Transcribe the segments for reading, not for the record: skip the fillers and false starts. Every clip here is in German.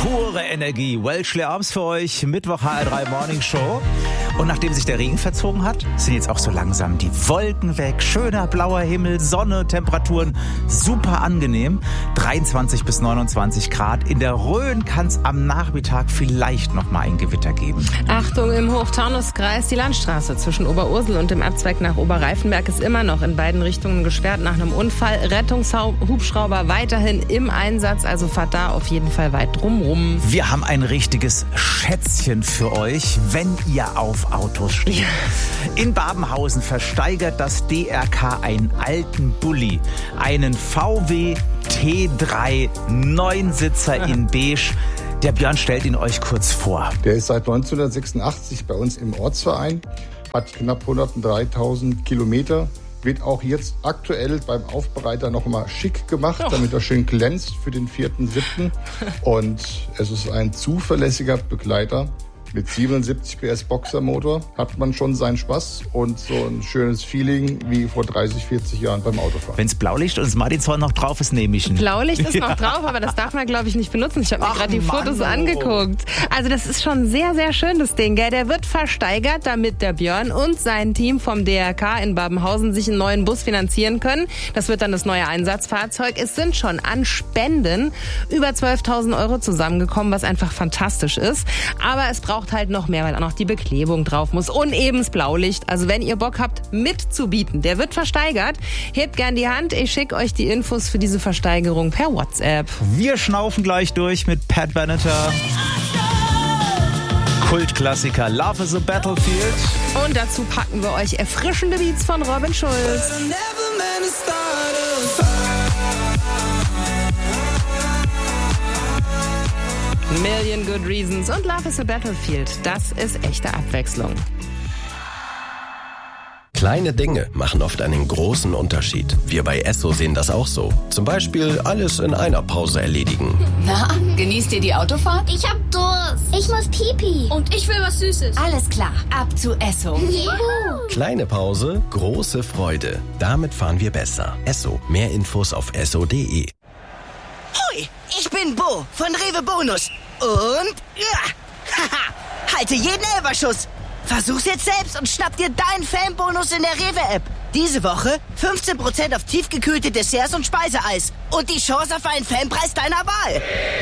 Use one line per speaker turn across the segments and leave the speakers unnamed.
Pure Energie. Welchley Arms für euch. Mittwoch HR3 Morning Show. Und nachdem sich der Regen verzogen hat, sind jetzt auch so langsam die Wolken weg. Schöner blauer Himmel, Sonne, Temperaturen super angenehm. 23 bis 29 Grad. In der Rhön kann es am Nachmittag vielleicht noch mal ein Gewitter geben.
Achtung, im Hochtaunuskreis, die Landstraße zwischen Oberursel und dem Abzweig nach Oberreifenberg ist immer noch in beiden Richtungen gesperrt nach einem Unfall. Rettungshubschrauber weiterhin im Einsatz, also fahrt da auf jeden Fall weit drumrum.
Wir haben ein richtiges Schätzchen für euch, wenn ihr auf Autos steht. Ja. In Babenhausen versteigert das DRK einen alten Bulli, einen VW T3 Neunsitzer in Beige. Der Björn stellt ihn euch kurz vor.
Der ist seit 1986 bei uns im Ortsverein, hat knapp 103.000 Kilometer. Wird auch jetzt aktuell beim Aufbereiter noch mal schick gemacht, damit er schön glänzt für den 4.7. Und es ist ein zuverlässiger Begleiter. Mit 77 PS Boxermotor hat man schon seinen Spaß und so ein schönes Feeling wie vor 30, 40 Jahren beim Autofahren.
Wenn's Blaulicht und das Martinshorn noch drauf ist, nehme ich ihn.
Blaulicht ist noch drauf, aber das darf man, glaube ich, nicht benutzen. Ich habe mir gerade die Fotos angeguckt. Also das ist schon sehr, sehr schön, das Ding. Gell? Der wird versteigert, damit der Björn und sein Team vom DRK in Babenhausen sich einen neuen Bus finanzieren können. Das wird dann das neue Einsatzfahrzeug. Es sind schon an Spenden über 12.000 Euro zusammengekommen, was einfach fantastisch ist. Aber es braucht halt noch mehr, weil auch noch die Beklebung drauf muss und eben das Blaulicht. Also wenn ihr Bock habt, mitzubieten, der wird versteigert, hebt gern die Hand. Ich schicke euch die Infos für diese Versteigerung per WhatsApp.
Wir schnaufen gleich durch mit Pat Benatar. Kultklassiker Love is a Battlefield.
Und dazu packen wir euch erfrischende Beats von Robin Schulz. Million Good Reasons und Love is a Battlefield. Das ist echte Abwechslung.
Kleine Dinge machen oft einen großen Unterschied. Wir bei Esso sehen das auch so. Zum Beispiel alles in einer Pause erledigen.
Na, genießt ihr die Autofahrt?
Ich hab Durst. Ich muss Pipi.
Und ich will was Süßes.
Alles klar, ab zu Esso.
Juhu.
Kleine Pause, große Freude. Damit fahren wir besser. Esso. Mehr Infos auf esso.de.
Hui, ich bin Bo von Rewe Bonus. Und haha, halte jeden Elferschuss. Versuch's jetzt selbst und schnapp dir deinen Fanbonus in der Rewe-App. Diese Woche 15% auf tiefgekühlte Desserts und Speiseeis. Und die Chance auf einen Fanpreis deiner Wahl.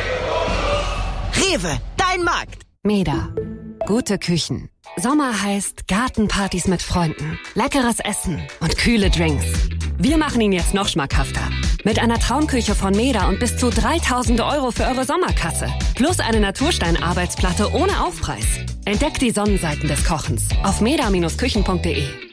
Rewe, dein Markt.
Meda. Gute Küchen. Sommer heißt Gartenpartys mit Freunden, leckeres Essen und kühle Drinks. Wir machen ihn jetzt noch schmackhafter. Mit einer Traumküche von Meda und bis zu 3.000 Euro für eure Sommerkasse. Plus eine Natursteinarbeitsplatte ohne Aufpreis. Entdeckt die Sonnenseiten des Kochens auf meda-küchen.de.